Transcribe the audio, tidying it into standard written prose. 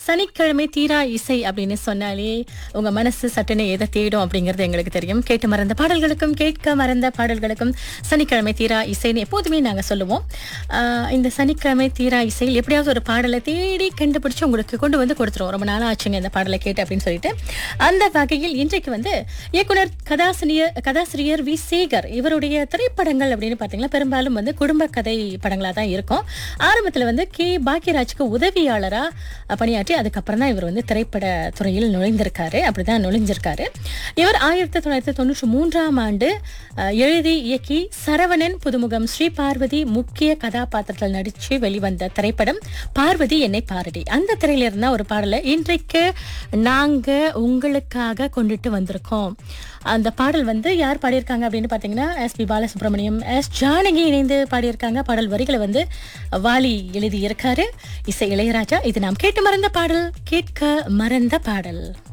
சனிக்கிழமை தீரா இசை அப்படின்னு சொன்னாலே உங்க மனசு சட்டுன்னு எதை தேடும் அப்படிங்கிறது எங்களுக்கு தெரியும். கேட்டு மறந்த பாடல்களுக்கும் கேட்க மறந்த பாடல்களுக்கும் சனிக்கிழமை தீரா இசைன்னு எப்போதுமே நாங்க சொல்லுவோம். இந்த சனிக்கிழமை தீரா இசையில் எப்படியாவது ஒரு பாடலை தேடி கண்டுபிடிச்சு உங்களுக்கு கொண்டு வந்து கொடுத்துருவோம். ரொம்ப நாளா ஆச்சுங்க இந்த பாடலை கேட்டு அப்படின்னு சொல்லிட்டு. அந்த வகையில் இன்றைக்கு வந்து இயக்குனர் கதாசிரியர் வி சேகர் இவருடைய திரைப்படங்கள் அப்படின்னு பாத்தீங்கன்னா பெரும்பாலும் வந்து குடும்ப கதை படங்களா தான் இருக்கும். ஆரம்பத்துல வந்து கே பாக்கியராஜுக்கு உதவியாளரா பணியாற்றி அதுக்கப்புறம் தான் இவர் வந்து திரைப்பட துறையில் நுழைஞ்சிருக்காரு. இவர் 1993ஆம் ஆண்டு எழுதி இயக்கி சரவணன் புதுமுகம் ஸ்ரீ பார்வதி முக்கிய கதாபாத்திரத்தில் நடிச்சு வெளிவந்த திரைப்படம் பார்வதி என்னை பாரடி. அந்த திரையில இருந்தா ஒரு பாடலை இன்றைக்கு நாங்க உங்களுக்காக கொண்டுட்டு வந்திருக்கோம். அந்த பாடல் வந்து யார் பாடியிருக்காங்க அப்படின்னு பாத்தீங்கன்னா S B Balasubramaniam, S Janaki இணைந்து பாடியிருக்காங்க. பாடல் வரிகளை வந்து வாலி எழுதி இருக்காரு, இசை இளையராஜா. இது நாம் கேட்டு மறந்த பாடல், கேட்க மறந்த பாடல்.